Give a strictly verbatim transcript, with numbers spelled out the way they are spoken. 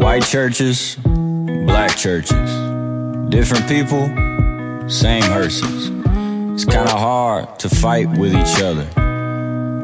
White churches, black churches. Different people, same hearses. It's kinda hard to fight with each other.